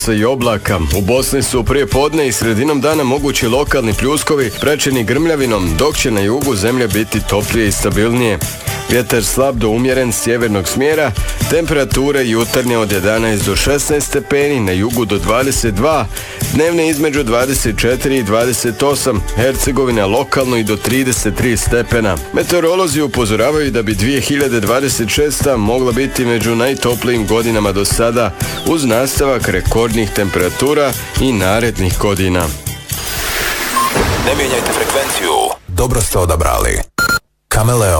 i oblaka. U Bosni su prije podne i sredinom dana mogući lokalni pljuskovi praćeni grmljavinom, dok će na jugu zemlje biti toplije i stabilnije. Vjetar slab do umjeren sjevernog smjera, temperature jutarnje od 11 do 16 stepeni, na jugu do 22, dnevne između 24 i 28, Hercegovina lokalno i do 33 stepena. Meteorolozi upozoravaju da bi 2026. mogla biti među najtoplijim godinama do sada, uz nastavak rekordnih temperatura i narednih godina. Ne mijenjajte frekvenciju. Dobro ste odabrali. Kameleo.